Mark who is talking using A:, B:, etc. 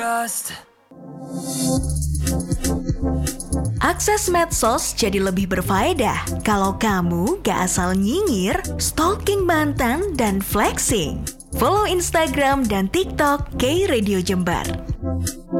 A: Akses medsos jadi lebih berfaedah kalau kamu gak asal nyinyir, stalking mantan, dan flexing. Follow Instagram dan TikTok K Radio Jember.